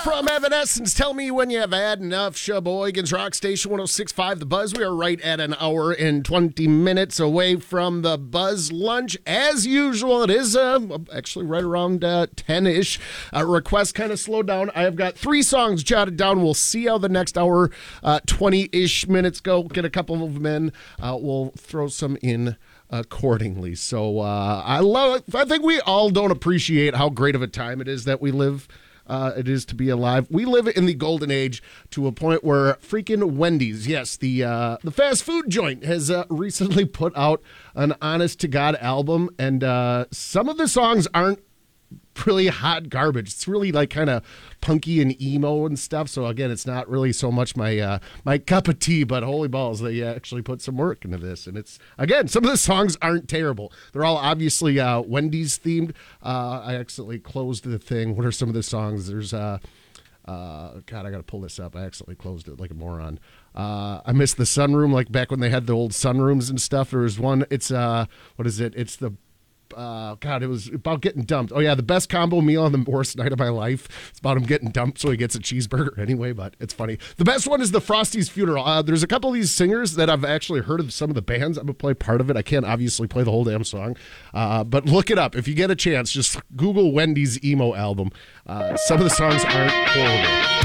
from Evanescence. Tell me when you have had enough. Sheboygan's Rock Station 106.5 The Buzz. We are right at an hour and 20 minutes away from the Buzz Lunch. As usual, it is actually right around 10-ish. Requests kind of slowed down. I have got 3 songs jotted down. We'll see how the next hour, 20-ish minutes go. Get a couple of them in. We'll throw some in accordingly. So I think we all don't appreciate how great of a time it is that we live. It is to be alive. We live in the golden age to a point where freaking Wendy's, yes, the fast food joint, has recently put out an honest to God album, and some of the songs aren't really hot garbage. It's really like kind of punky and emo and stuff. So again, it's not really so much my cup of tea, but holy balls, they actually put some work into this. And it's, again, some of the songs aren't terrible. They're all obviously Wendy's themed. I accidentally closed the thing. What are some of the songs? There's God, I gotta pull this up. I accidentally closed it like a moron. I missed the sunroom, like back when they had the old sunrooms and stuff. There was one. It's what is it? It's the God, it was about getting dumped. Oh, yeah, the best combo meal on the worst night of my life. It's about him getting dumped so he gets a cheeseburger anyway, but it's funny. The best one is the Frosty's Funeral. There's a couple of these singers that I've actually heard of some of the bands. I'm going to play part of it. I can't obviously play the whole damn song, but look it up. If you get a chance, just Google Wendy's emo album. Some of the songs aren't horrible.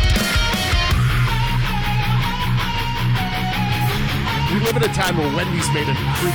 We live in a time where Wendy's made a